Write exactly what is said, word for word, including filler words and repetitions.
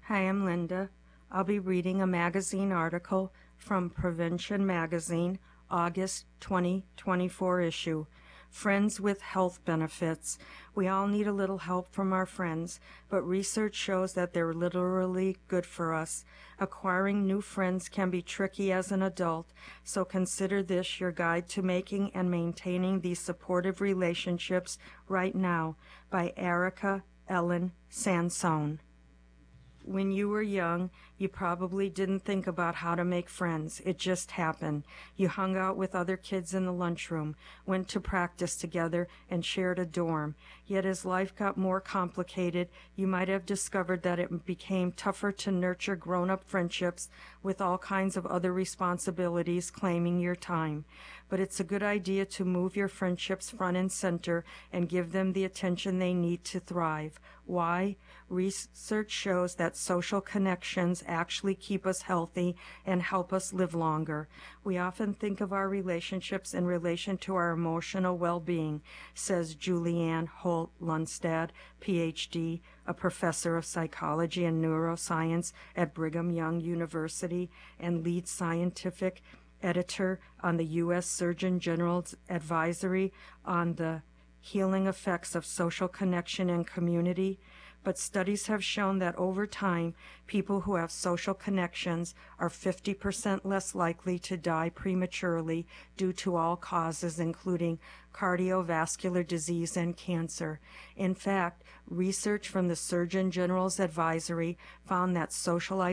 Hi, I'm Linda. I'll be reading a magazine article from Prevention Magazine, August twenty twenty-four issue. Friends with health benefits. We all need a little help from our friends, but research shows that they're literally good for us. Acquiring new friends can be tricky as an adult, so consider this your guide to making and maintaining these supportive relationships right now, by Erica Ellen Sansone. When you were young, you probably didn't think about how to make friends. It just happened. You hung out with other kids in the lunchroom, went to practice together, and shared a dorm. Yet as life got more complicated, you might have discovered that it became tougher to nurture grown-up friendships with all kinds of other responsibilities claiming your time. But it's a good idea to move your friendships front and center and give them the attention they need to thrive. Why? Research shows that social connections actually keep us healthy and help us live longer. We often think of our relationships in relation to our emotional well-being, says Julianne Holt Lundstad, P H D, a professor of psychology and neuroscience at Brigham Young University and lead scientific editor on the U S Surgeon General's advisory on the healing effects of social connection and community. But studies have shown that over time, people who have social connections are fifty percent less likely to die prematurely due to all causes, including cardiovascular disease and cancer. In fact, research from the Surgeon General's advisory found that social